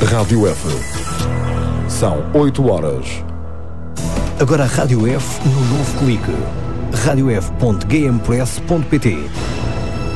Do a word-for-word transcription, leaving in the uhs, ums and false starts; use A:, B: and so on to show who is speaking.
A: Rádio F. São oito horas.
B: Agora a Rádio F no novo clique. rádio f ponto gamepress ponto pt.